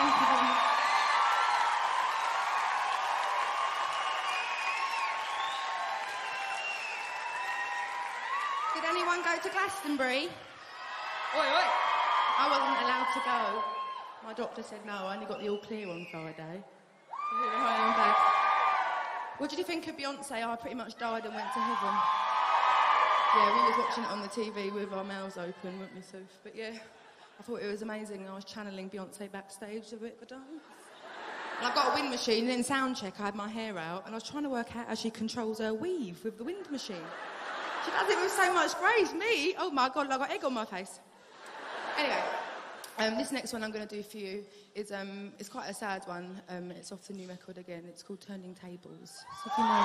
Thank you very much. Did anyone go to Glastonbury? Oi, oi. I wasn't allowed to go. My doctor said no, I only got the all clear on Friday. Here I am back. What did you think of Beyonce? I pretty much died and went to heaven. Yeah, we was watching it on the TV with our mouths open, weren't we, Soph? But yeah, I thought it was amazing. I was channeling Beyonce backstage a bit of a dance. And I've got a wind machine, and in sound check I had my hair out, and I was trying to work out how she controls her weave with the wind machine. She does it with so much grace. Me? Oh my God, I've got egg on my face. Anyway, this next one I'm going to do for you is it's quite a sad one. It's off the new record again. It's called Turning Tables. So if you know